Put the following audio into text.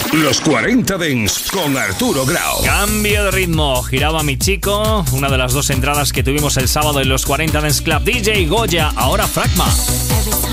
Los 40 Dents con Arturo Grau. Cambio de ritmo, giraba mi chico. Una de las dos entradas que tuvimos el sábado en los 40 Dents Club. DJ Goya, ahora Fragma.